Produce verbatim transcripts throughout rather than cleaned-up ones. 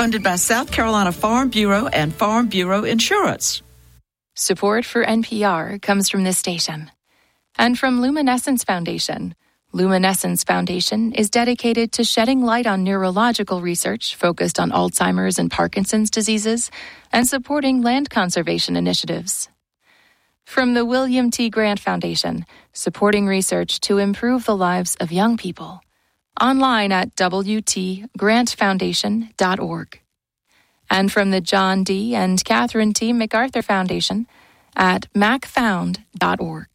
funded by South Carolina Farm Bureau and Farm Bureau Insurance. Support for N P R comes from this station and from Luminescence Foundation. Luminescence Foundation is dedicated to shedding light on neurological research focused on Alzheimer's and Parkinson's diseases and supporting land conservation initiatives. From the William T. Grant Foundation, supporting research to improve the lives of young people. Online at w t grant foundation dot org. And from the John D. and Catherine T. MacArthur Foundation at mac found dot org.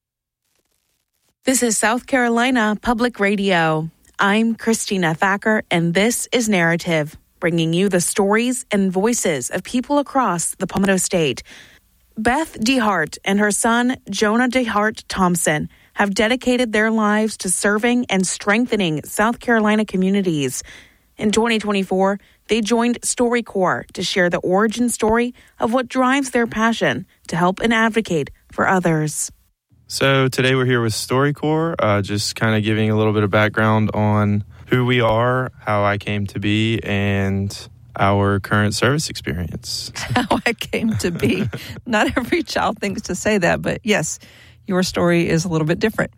This is South Carolina Public Radio. I'm Christina Thacker, and this is Narrative, bringing you the stories and voices of people across the Palmetto State. Beth DeHart and her son, Jonah DeHart Thompson, have dedicated their lives to serving and strengthening South Carolina communities. In twenty twenty-four, they joined StoryCorps to share the origin story of what drives their passion to help and advocate for others. So today we're here with StoryCorps, uh, just kind of giving a little bit of background on who we are, how I came to be, and our current service experience. How I came to be. Not every child thinks to say that, but yes, your story is a little bit different.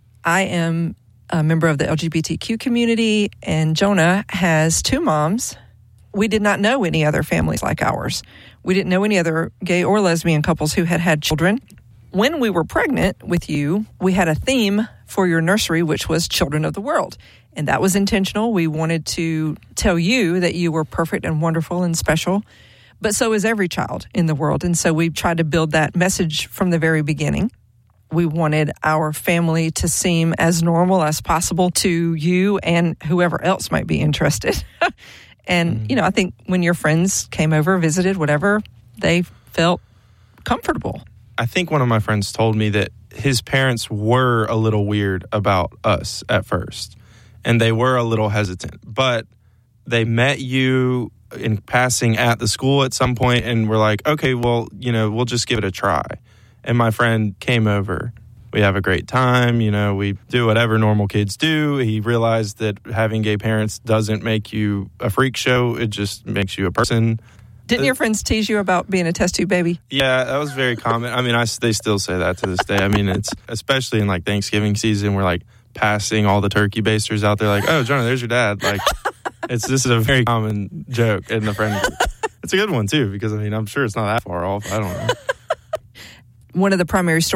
I am a member of the L G B T Q community, and Jonah has two moms. We did not know any other families like ours. We didn't know any other gay or lesbian couples who had had children. When we were pregnant with you, we had a theme for your nursery, which was Children of the World. And that was intentional. We wanted to tell you that you were perfect and wonderful and special, but so is every child in the world. And so we tried to build that message from the very beginning. We wanted our family to seem as normal as possible to you and whoever else might be interested. And, mm-hmm. you know, I think when your friends came over, visited, whatever, they felt comfortable. I think one of my friends told me that his parents were a little weird about us at first, and they were a little hesitant, but they met you in passing at the school at some point and were like, okay, well, you know, we'll just give it a try. And my friend came over. We have a great time. You know, we do whatever normal kids do. He realized that having gay parents doesn't make you a freak show. It just makes you a person. Didn't your friends tease you about being a test tube baby? Yeah, that was very common. I mean, I, they still say that to this day. I mean, it's especially in like Thanksgiving season, we're like passing all the turkey basters out there like, oh, Jonah, there's your dad. Like, it's this is a very common joke in the friend group. It's a good one, too, because, I mean, I'm sure it's not that far off. I don't know. One of the primary stories